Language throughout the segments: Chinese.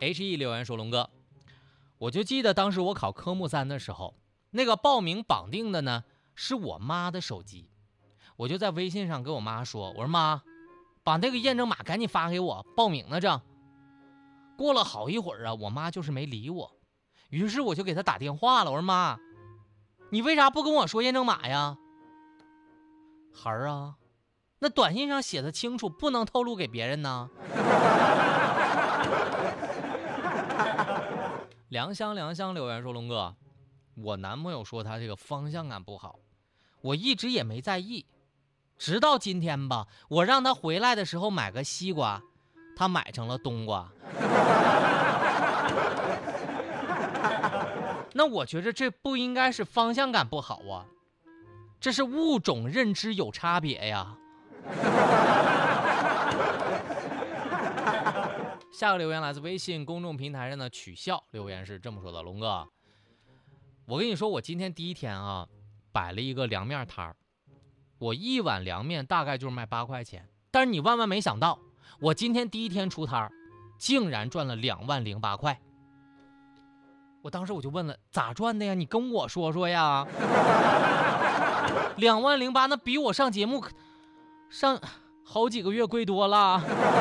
HE 留言说，龙哥，我就记得当时我考科目3的时候，那个报名绑定的呢是我妈的手机，我就在微信上跟我妈说，我说妈，把那个验证码赶紧发给我，报名呢这。过了好一会儿啊，我妈就是没理我，于是我就给她打电话了，我说妈，你为啥不跟我说验证码呀？孩儿啊，那短信上写的清楚，不能透露给别人呢。良香留言说，龙哥，我男朋友说他这个方向感不好，我一直也没在意，直到今天吧，我让他回来的时候买个西瓜，他买成了冬瓜。那我觉得这不应该是方向感不好啊，这是物种认知有差别呀。下个留言来自微信公众平台上的取笑留言是这么说的，龙哥，我跟你说，我今天第一天啊，摆了一个凉面摊儿，我一碗凉面大概就是卖8块钱，但是你万万没想到，我今天第一天出摊儿，竟然赚了2.08万块。我当时我就问了，咋赚的呀？你跟我说说呀。2.08万，那比我上节目上好几个月贵多了。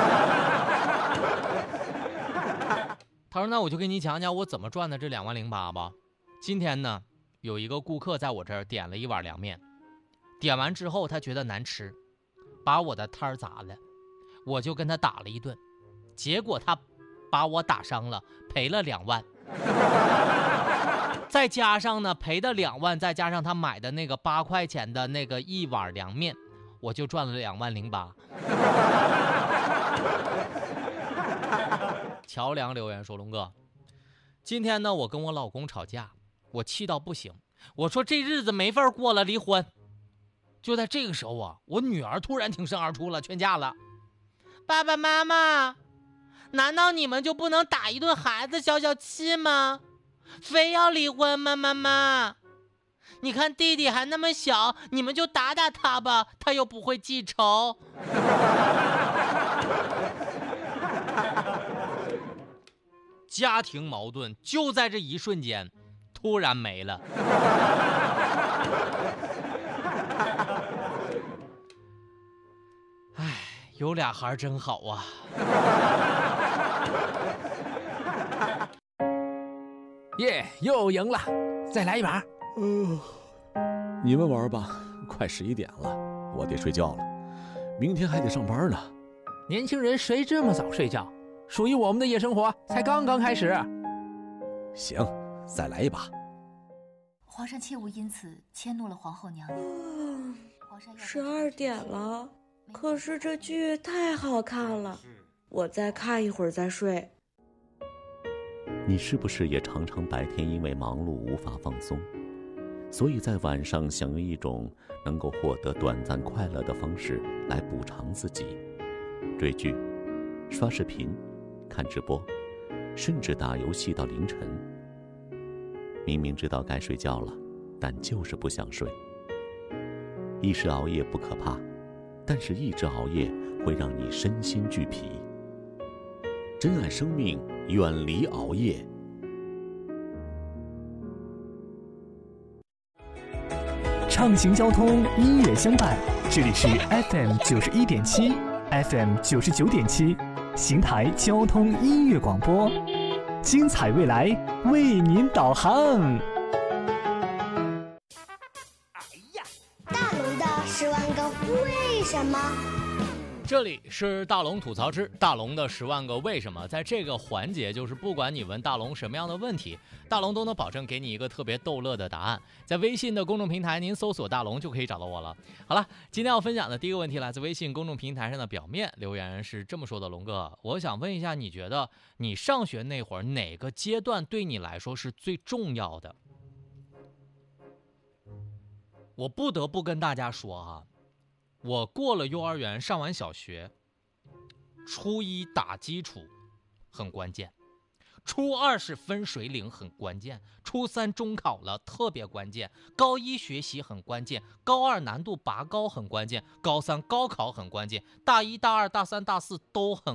他说那我就给你讲讲我怎么赚的这2.08万吧。今天呢，有一个顾客在我这儿点了一碗凉面，点完之后他觉得难吃，把我的摊儿砸了，我就跟他打了一顿，结果他把我打伤了，赔了2万。再加上呢赔的2万，再加上他买的那个8块钱的那个一碗凉面，我就赚了2.08万。乔梁留言说，龙哥，今天呢我跟我老公吵架，我气到不行，我说这日子没法过了，离婚。就在这个时候啊，我女儿突然挺身而出了，劝架了，爸爸妈妈，难道你们就不能打一顿孩子消消气吗？非要离婚吗？妈妈，你看弟弟还那么小，你们就打打他吧，他又不会记仇。家庭矛盾就在这一瞬间突然没了。哎，有俩孩真好啊。 耶，又赢了，再来一把。 你们玩吧，快11点了，我得睡觉了，明天还得上班呢。 年轻人谁这么早睡觉？属于我们的夜生活才刚刚开始。 行，再来一把。 皇上切勿因此迁怒了皇后娘娘。 12点了，可是这剧太好看了，我再看一会儿再睡。 你是不是也常常白天因为忙碌无法放松，所以在晚上想用一种能够获得短暂快乐的方式来补偿自己？追剧、刷视频、看直播，甚至打游戏到凌晨。明明知道该睡觉了，但就是不想睡。一时熬夜不可怕，但是一直熬夜会让你身心俱疲。珍爱生命，远离熬夜。 畅行交通，音乐相伴，这里是 FM 91.7 FM 99.7邢台交通音乐广播，精彩未来为您导航。 大龙的10万个为什么。 这里是大龙吐槽之大龙的10万个为什么。在这个环节，就是不管你问大龙什么样的问题，大龙都能保证给你一个特别逗乐的答案。在微信的公众平台，您搜索大龙就可以找到我了。好了，今天要分享的第一个问题来自微信公众平台上的表面留言是这么说的，龙哥，我想问一下，你觉得你上学那会儿哪个阶段对你来说是最重要的？我不得不跟大家说啊，我过了幼儿园，上完小学，初一打基础很关键，初2是分水岭很关键，初3中考了特别关键，高1学习很关键，高2难度拔高很关键，高3高考很关键，大1大2大3大4都很